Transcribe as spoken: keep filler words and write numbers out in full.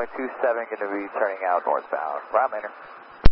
point two seven, going to be turning out northbound. Route Manor.